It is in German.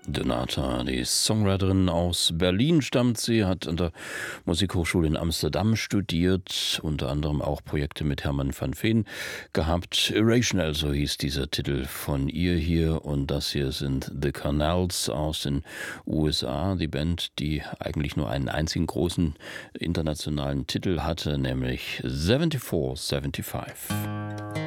Donata, die Songwriterin aus Berlin stammt sie, hat an der Musikhochschule in Amsterdam studiert, unter anderem auch Projekte mit Hermann van Veen gehabt. Irrational, so hieß dieser Titel von ihr hier, und das hier sind The Canals aus den USA, die Band, die eigentlich nur einen einzigen großen internationalen Titel hatte, nämlich 7475.